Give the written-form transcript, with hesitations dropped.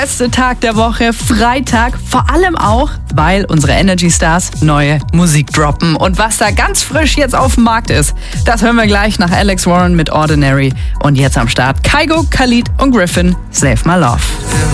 Beste Tag der Woche, Freitag, vor allem auch, weil unsere Energy Stars neue Musik droppen. Und was da ganz frisch jetzt auf dem Markt ist, das hören wir gleich nach Alex Warren mit Ordinary. Und jetzt am Start Kygo, Khalid und Griffin, Save My Love.